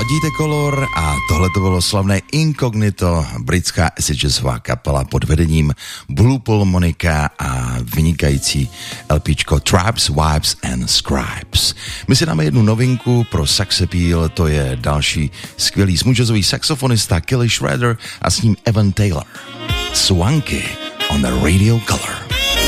Ladíte Color a tohle to bylo slavné Incognito, britská jazzová kapela pod vedením Blue Monika a vynikající LPčko Tribes, Vibes and Scribes. My si dáme jednu novinku pro Sex Appeal, to je další skvělý smooth jazzový saxofonista Kelly Schrader a s ním Evan Taylor. Swanky on the Radio Color.